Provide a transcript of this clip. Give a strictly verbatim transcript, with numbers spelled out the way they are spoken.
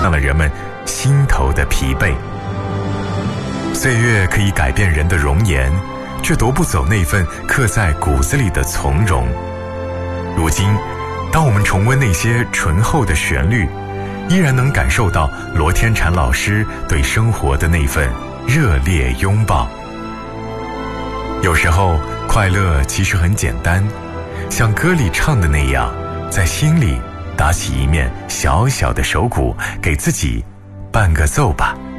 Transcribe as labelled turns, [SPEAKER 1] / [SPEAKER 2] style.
[SPEAKER 1] 了人们心头的疲惫。岁月可以改变人的容颜，却夺不走那份刻在骨子里的从容。如今，当我们重温那些醇厚的旋律，依然能感受到罗天婵老师对生活的那份热烈拥抱。有时候，快乐其实很简单，像歌里唱的那样，在心里打起一面小小的手鼓，给自己伴个奏吧。